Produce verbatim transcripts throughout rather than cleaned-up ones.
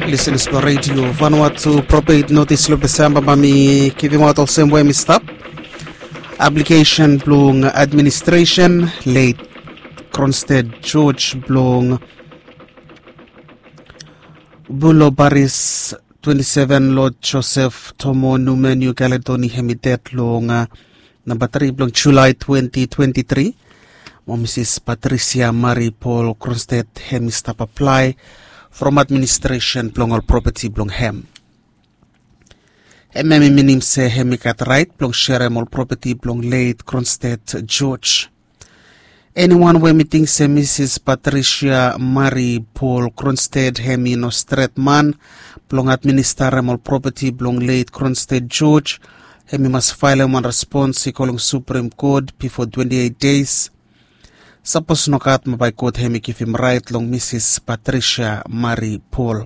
Listeners to Radio Vanuatu Propate Notice Lubesamba Mami Kivimoto Semwe Stop Application Blung Administration Late Cronstead George Blung Bulo Baris twenty-seven Lord Joseph Tomo Nume New Caledoni Hemitet Long Number three Blung July twenty twenty-three Missus Patricia Marie Paul Cronstead Hemistap Apply from administration blong all property blong hem. Ememi minim se hemikat right blong share all property blong late Cronstead George. Anyone we meeting se Missus Patricia Marie Paul Cronstead hemi no straight man blong administer all property blong late Cronstead George. Hemi must file one response calling Supreme Court before twenty-eight days. Suppose no kat mabay court hemi kifim right long Missus Patricia Marie Paul.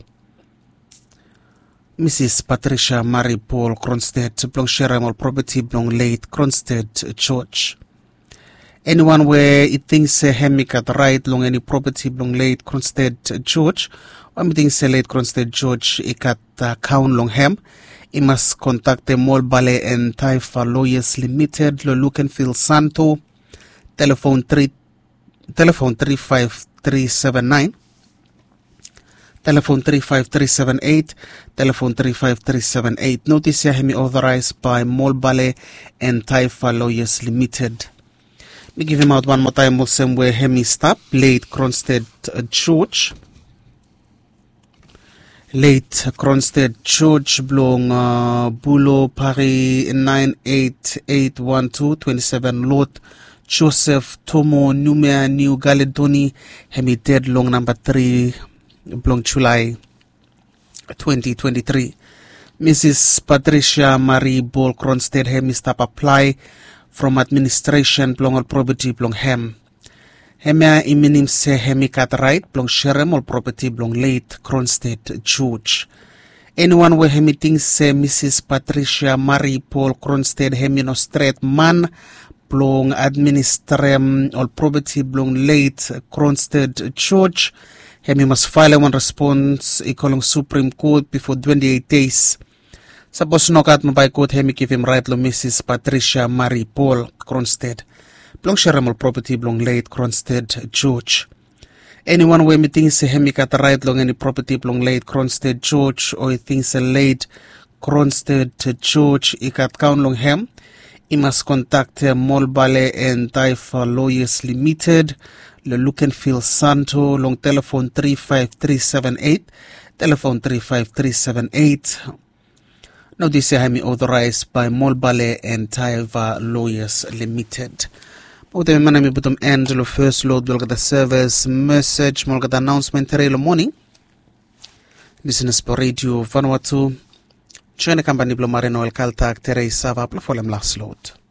Missus Patricia Marie Paul Cronstead blong share all property blong late Cronstead George. Anyone where it thinks a hemi kat right long any property blong late Cronstead George, or me thinks a late Cronstead George ikat uh, count long hem, he must contact the Mall Ballet and Taifa Lawyers Limited, lo look and feel Santo, telephone three Telephone three five three seven nine, telephone three five three seven eight, telephone three five three seven eight. Notice ya hemi authorized by Mall Ballet and Taifa Lawyers Limited. Me give him out one more time, we'll same way hemi stop, late Cronstead George. Late Cronstead George blong uh, Bulo Paris nine eight eight one two twenty-seven Lot Joseph Tomo Numea New Caledoni hemi dead long number three blong July twenty twenty-three. Missus Patricia Marie Paul Cronstead hemi stop apply from administration blong all property blong hem. Hemia iminim se hemi kat right blong sherem all property blong late Cronstead George. Anyone where hemi thinks se Missus Patricia Marie Paul Cronstead hemi no straight man blong administrem all property blong late Cronstead George. Hemi must file one response equaling Supreme Court before twenty-eight days. Suppose no kat mabay court hemi give him right lo Missus Patricia Marie Paul Cronstead blong shareable property blong late Cronstead George. Anyone where me thinks a hemi kat right long any property blong late Cronstead George or he thinks a late Cronstead George ikat count long hem. He must contact uh, Mall Ballet and Taifa Lawyers Limited, Le Look and Feel Santo, long telephone three five three seven eight, telephone three five three seven eight. Now this is authorized by Mall Ballet and Taifa Lawyers Limited. But my name is Butum Angelo First Lord, we'll get the service message, we'll get the announcement today in the morning. Listeners for Radio Vanuatu. Chene company Blomareno El Kaltak Teresa va plafolem last load.